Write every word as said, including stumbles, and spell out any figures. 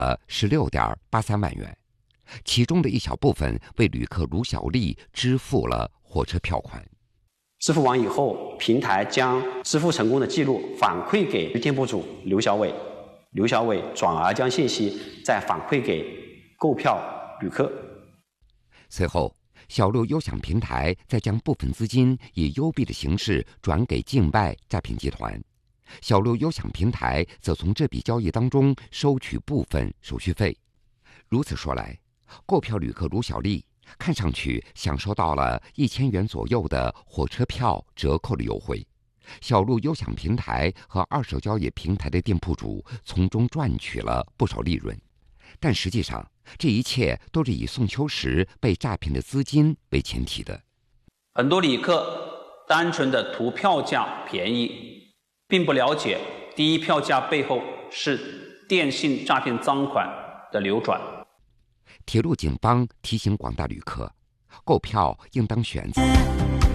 了十六点八三万元，其中的一小部分为旅客卢小丽支付了火车票款。 支付完以后，平台将支付成功的记录反馈给店铺主刘小伟，刘小伟转而将信息再反馈给购票旅客。 随后，小六优享平台再将部分资金以优币的形式转给境外诈骗集团，小六优享平台则从这笔交易当中收取部分手续费。如此说来，购票旅客卢小丽看上去享受到了一千元左右的火车票折扣的优惠，小六优享平台和二手交易平台的店铺主从中赚取了不少利润。但实际上，这一切都是以宋秋实被诈骗的资金为前提的。 很多旅客单纯的图票价便宜，并不了解低票价背后是电信诈骗赃款的流转。 铁路警方提醒广大旅客，购票应当选择